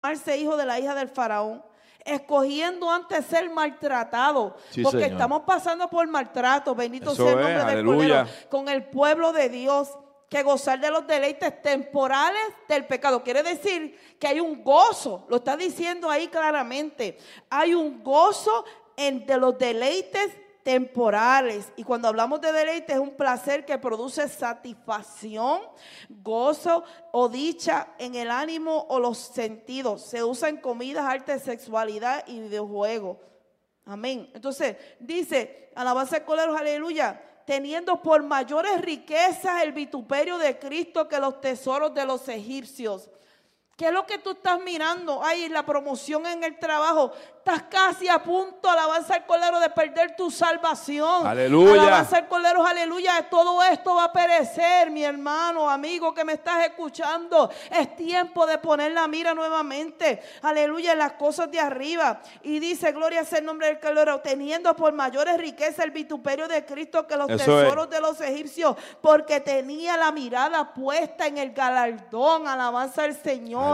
llamarse hijo de la hija del faraón, escogiendo antes ser maltratado, Sí, porque Señor. estamos pasando por maltrato, bendito Eso sea el es, nombre del aleluya. Cordero, con el pueblo de Dios, que gozar de los deleites temporales del pecado. Quiere decir que hay un gozo, lo está diciendo ahí claramente, hay un gozo de los deleites temporales. Y cuando hablamos de deleite, es un placer que produce satisfacción, gozo o dicha en el ánimo o los sentidos. Se usa en comidas, arte, sexualidad y videojuegos. Amén. Entonces dice, alabanza de coleros, aleluya, teniendo por mayores riquezas el vituperio de Cristo que los tesoros de los egipcios. ¿Qué es lo que tú estás mirando? Ay, la promoción en el trabajo. Estás casi a punto, alabanza al Cordero, de perder tu salvación. Aleluya. Alabanza al Cordero, aleluya. Todo esto va a perecer, mi hermano, amigo que me estás escuchando. Es tiempo de poner la mira nuevamente, aleluya, en las cosas de arriba. Y dice, gloria sea el nombre del Cordero, teniendo por mayores riquezas el vituperio de Cristo que los tesoros de los egipcios, porque tenía la mirada puesta en el galardón. Alabanza al Señor.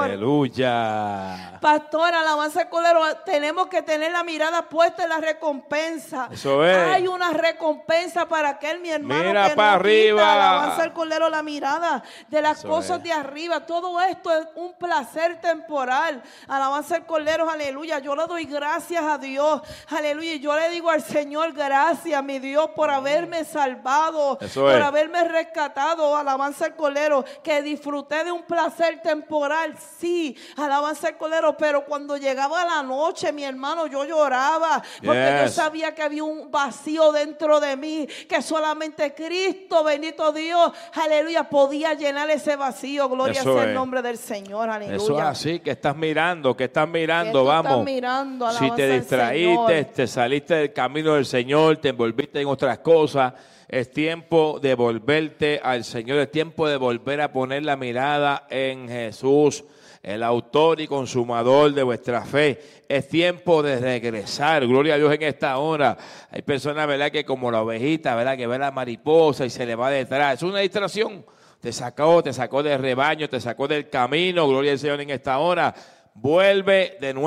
Aleluya. Pastor, alabanza al Cordero, tenemos que tener la mirada puesta en la recompensa. Eso es. Hay una recompensa para aquel, mi hermano, mira que para no arriba. quita, alabanza al Cordero, la mirada de las Eso cosas es. de arriba. Todo esto es un placer temporal. Alabanza al Cordero, aleluya. Yo le doy gracias a Dios, aleluya. Y yo le digo al Señor, gracias, mi Dios, por haberme salvado, Eso por es. haberme rescatado. Alabanza al Cordero, que disfruté de un placer temporal, sí, alabanza al Cordero, pero cuando llegaba la noche, mi hermano, yo lloraba, porque yo sabía que había un vacío dentro de mí, que solamente Cristo, bendito Dios, aleluya, podía llenar ese vacío. Gloria sea el nombre del Señor, aleluya. Eso es así, que estás mirando, ¿Qué tú vamos. estás mirando? Si te Alabanza al distraíste, Señor. te saliste del camino del Señor, te envolviste en otras cosas, es tiempo de volverte al Señor, es tiempo de volver a poner la mirada en Jesús, el autor y consumador de vuestra fe. Es tiempo de regresar, gloria a Dios, en esta hora. Hay personas, ¿verdad?, que como la ovejita, ¿verdad?, que ve la mariposa y se le va detrás. Es una distracción. Te sacó del rebaño, te sacó del camino, gloria al Señor, en esta hora. Vuelve de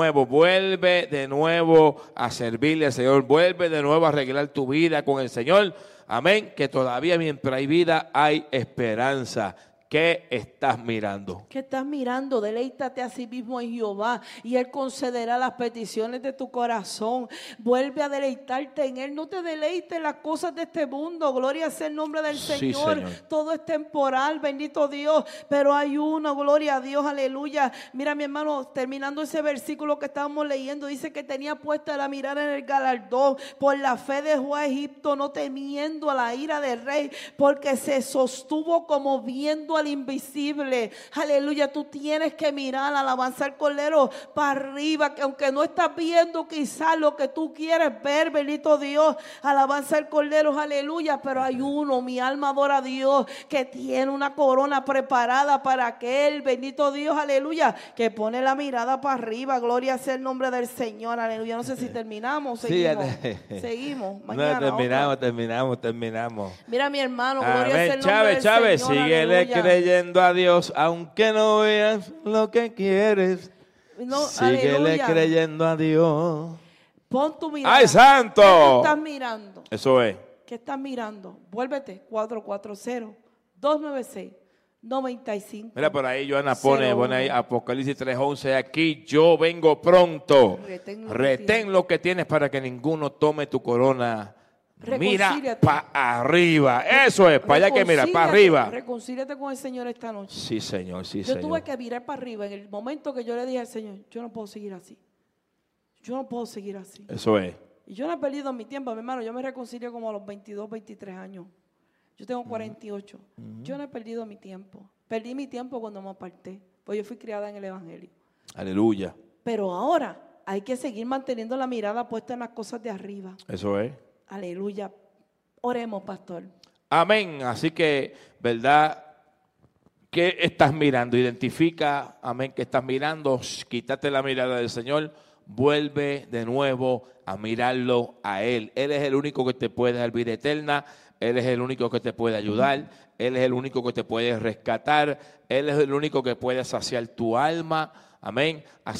nuevo a servirle al Señor, vuelve de nuevo a arreglar tu vida con el Señor. Amén, que todavía mientras hay vida hay esperanza. ¿Qué estás mirando? ¿Qué estás mirando? Deleítate a sí mismo en Jehová y Él concederá las peticiones de tu corazón. Vuelve a deleitarte en Él. No te deleites en las cosas de este mundo. Gloria sea el nombre del Señor. Señor. Todo es temporal, bendito Dios. Pero hay uno, gloria a Dios, aleluya. Mira, mi hermano, terminando ese versículo que estábamos leyendo, dice que tenía puesta la mirada en el galardón. Por la fe dejó a Egipto, no temiendo a la ira del rey, porque se sostuvo como viendo al invisible. Aleluya, tú tienes que mirar, alabanza al Cordero, para arriba, que aunque no estás viendo quizás lo que tú quieres ver, bendito Dios, alabanza al Cordero, aleluya, pero hay uno, mi alma adora a Dios, que tiene una corona preparada para aquel, bendito Dios, aleluya, que pone la mirada para arriba. Gloria sea el nombre del Señor, aleluya. No sé si terminamos, seguimos, seguimos, mañana, terminamos. Mira, mi hermano, gloria sea el nombre del Chávez, Señor, síguele aleluya. creyendo a Dios, aunque no veas lo que quieres. No, Síguele aleluya. creyendo a Dios. Pon tu mirada. ¡Ay, santo! ¿Qué tú estás mirando? Eso es. ¿Qué estás mirando? Vuélvete, 440-296-95. Mira, por ahí Joana pone ahí Apocalipsis 3:11, aquí yo vengo pronto. Retén lo que tienes para que ninguno tome tu corona. Mira para arriba. Eso es, para allá que mira, para arriba. Reconcíliate con el Señor esta noche. Sí, Señor, sí, Yo Señor. tuve que mirar para arriba en el momento que yo le dije al Señor, yo no puedo seguir así. Yo no puedo seguir así. Eso es. Y yo no he perdido mi tiempo, mi hermano. Yo me reconcilio como a los 22, 23 años. Yo tengo 48. Yo no he perdido mi tiempo. Perdí mi tiempo cuando me aparté, pues yo fui criada en el Evangelio. Aleluya. Pero ahora hay que seguir manteniendo la mirada puesta en las cosas de arriba. Eso es. Aleluya. Oremos, pastor. Amén. Así que, ¿verdad? ¿Qué estás mirando? Identifica, amén, que estás mirando. Quítate la mirada del Señor. Vuelve de nuevo a mirarlo a Él. Él es el único que te puede dar vida eterna. Él es el único que te puede ayudar. Él es el único que te puede rescatar. Él es el único que puede saciar tu alma. Amén.